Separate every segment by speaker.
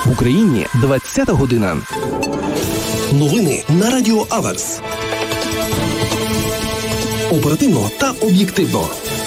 Speaker 1: В Україні 20-та година.
Speaker 2: Новини на Радіо Аверс. Оперативно та об'єктивно.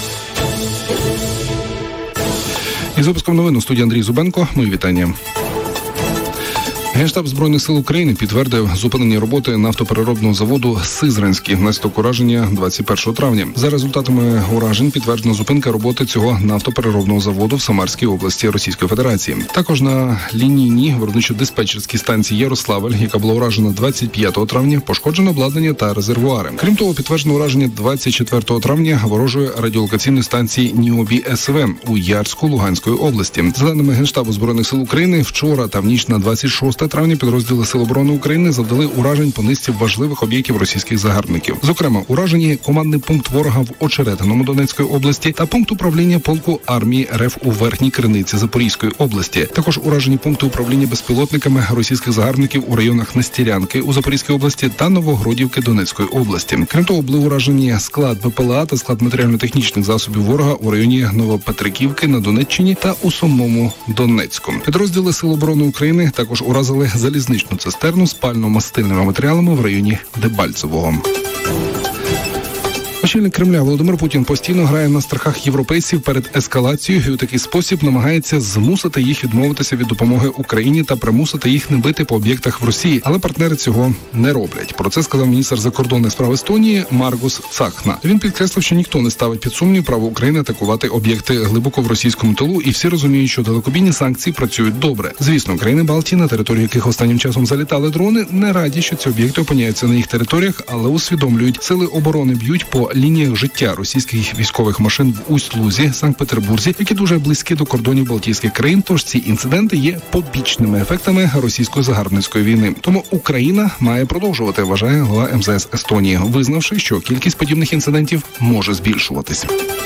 Speaker 3: Із випуском новин у студії Андрій Зубенко. Мої вітання. Генштаб Збройних сил України підтвердив зупинені роботи нафтопереробного заводу «Сизранський» внаслідок ураження 21 травня. За результатами уражень підтверджена зупинка роботи цього нафтопереробного заводу в Самарській області Російської Федерації. Також на лінійній виробничо-диспетчерській станції Ярославль, яка була уражена 25 травня, пошкоджено обладнання та резервуари. Крім того, підтверджено ураження 24 травня ворожої радіолокаційної станції НІОБІ-СВ у Ярську Луганської області. За даними Генштабу Збройних сил України, вчора та в ніч на 26 травня підрозділи Сил оборони України завдали уражень по низці важливих об'єктів російських загарбників. Зокрема, уражені командний пункт ворога в Очеретиному Донецької області та пункт управління полку армії РФ у Верхній Криниці Запорізької області. Також уражені пункти управління безпілотниками російських загарбників у районах Нестерянки у Запорізькій області та Новогродівки Донецької області. Крім того, були уражені склад БПЛА та склад матеріально-технічних засобів ворога у районі Новопетриківки на Донеччині та у самому Донецьку. Підрозділи Сил оборони України також уразили залізничну цистерну з пально-мастильними матеріалами в районі Дебальцевого. Очільник Кремля Володимир Путін постійно грає на страхах європейців перед ескалацією і у такий спосіб намагається змусити їх відмовитися від допомоги Україні та примусити їх не бити по об'єктах в Росії, але партнери цього не роблять. Про це сказав міністр закордонних справ Естонії Маргус Цахна. Він підкреслив, що ніхто не ставить під сумнів право України атакувати об'єкти глибоко в російському тилу, і всі розуміють, що далекобійні санкції працюють добре. Звісно, країни Балтії, на територію яких останнім часом залітали дрони, не раді, що ці об'єкти опиняються на їх територіях, але усвідомлюють, сили оборони б'ють по лініях життя російських військових машин в Усть-Лузі, Санкт-Петербурзі, які дуже близькі до кордонів Балтійських країн, тож ці інциденти є побічними ефектами російської загарбницької війни. Тому Україна має продовжувати, вважає голова МЗС Естонії, визнавши, що кількість подібних інцидентів може збільшуватись.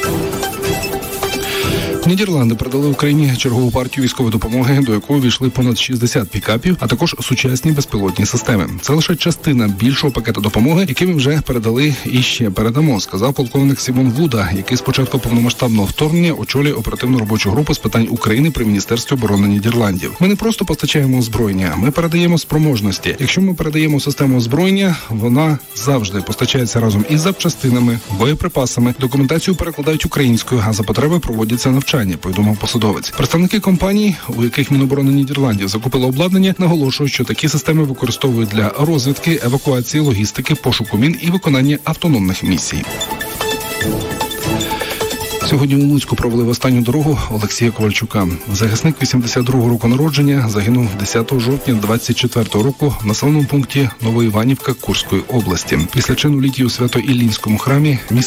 Speaker 3: Нідерланди передали Україні чергову партію військової допомоги, до якої війшли понад 60 пікапів, а також сучасні безпілотні системи. Це лише частина більшого пакету допомоги, який ми вже передали і ще передамо, сказав полковник Сімон Вуда, який з початку повномасштабного вторгнення очолює оперативну робочу групу з питань України при Міністерстві оборони Нідерландів. Ми не просто постачаємо озброєння, ми передаємо спроможності. Якщо ми передаємо систему озброєння, вона завжди постачається разом із запчастинами, боєприпасами, документацію перекладають українською, а за потреби проводяться навчання, повідомив посадовець. Представники компаній, у яких Міноборони Нідерландів закупило обладнання, наголошують, що такі системи використовують для розвідки, евакуації, логістики, пошуку мін і виконання автономних місій. Сьогодні у Луцьку провели в останню дорогу Олексія Ковальчука. Захисник 82-го року народження загинув 10 жовтня 24-го року в населеному пункті Новоіванівка Курської області. Після чину літії у Свято-Іллінському храмі